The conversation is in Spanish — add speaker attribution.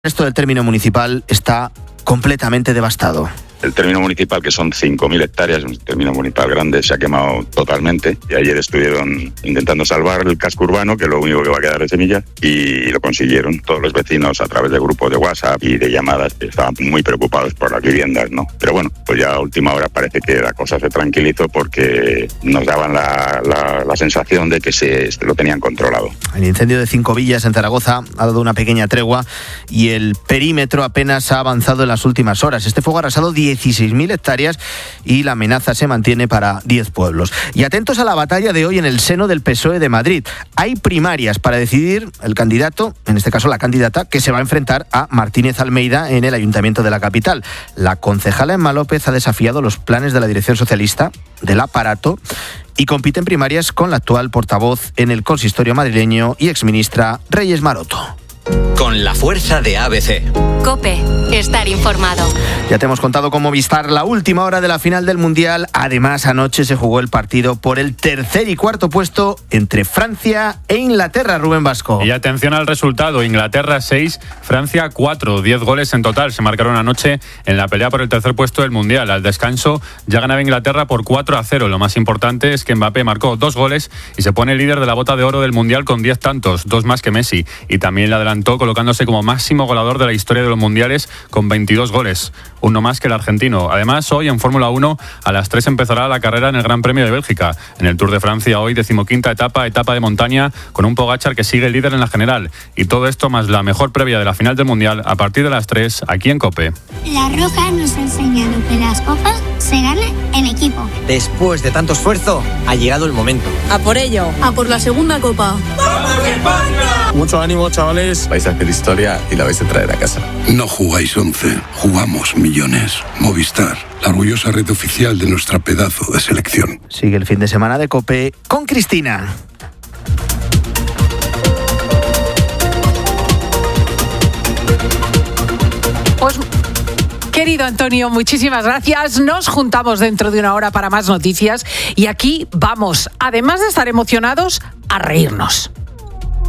Speaker 1: El resto del término municipal está completamente devastado.
Speaker 2: El término municipal, que son 5.000 hectáreas, un término municipal grande, se ha quemado totalmente. Y ayer estuvieron intentando salvar el casco urbano, que es lo único que va a quedar de Semilla, y lo consiguieron. Todos los vecinos, a través de grupos de WhatsApp y de llamadas, estaban muy preocupados por las viviendas, ¿no? Pero bueno, pues ya a última hora parece que la cosa se tranquilizó porque nos daban la sensación de que lo tenían controlado.
Speaker 1: El incendio de 5 villas en Zaragoza ha dado una pequeña tregua y el perímetro apenas ha avanzado en las últimas horas. Este fuego ha arrasado 16.000 hectáreas y la amenaza se mantiene para 10 pueblos. Y atentos a la batalla de hoy en el seno del PSOE de Madrid. Hay primarias para decidir el candidato, en este caso la candidata, que se va a enfrentar a Martínez Almeida en el Ayuntamiento de la capital. La concejala Emma López ha desafiado los planes de la dirección socialista, del aparato, y compite en primarias con la actual portavoz en el consistorio madrileño y exministra Reyes Maroto.
Speaker 3: Con la fuerza de ABC.
Speaker 4: COPE. Estar informado.
Speaker 1: Ya te hemos contado con Movistar la última hora de la final del Mundial. Además, anoche se jugó el partido por el tercer y cuarto puesto entre Francia e Inglaterra, Rubén Vasco.
Speaker 5: Y atención al resultado. Inglaterra 6, Francia 4. 10 goles en total se marcaron anoche en la pelea por el tercer puesto del Mundial. Al descanso ya ganaba Inglaterra por 4-0. Lo más importante es que Mbappé marcó 2 goles y se pone líder de la bota de oro del Mundial con 10 tantos, 2 más que Messi. Y también le adelantó colocándose como máximo goleador de la historia de los mundiales con 22 goles, uno más que el argentino. Además, hoy en Fórmula 1 a las 3 empezará la carrera en el Gran Premio de Bélgica. En el Tour de Francia hoy 15ª etapa de montaña con un Pogačar que sigue líder en la general. Y todo esto más la mejor previa de la final del Mundial a partir de las 3 aquí en COPE.
Speaker 6: La Roja nos ha enseñado que las copas se ganan en equipo.
Speaker 7: Después de tanto esfuerzo ha llegado el momento.
Speaker 8: A por ello, a por la segunda copa.
Speaker 9: ¡Vamos España!
Speaker 10: Mucho ánimo, chavales.
Speaker 11: Vais a hacer historia y la vais a traer a casa.
Speaker 12: No jugáis 11, jugamos millones. Movistar, la orgullosa red oficial de nuestra pedazo de selección.
Speaker 1: Sigue el fin de semana de COPE con Cristina.
Speaker 13: Pues, querido Antonio, muchísimas gracias. Nos juntamos dentro de una hora para más noticias y aquí vamos, además de estar emocionados, a reírnos.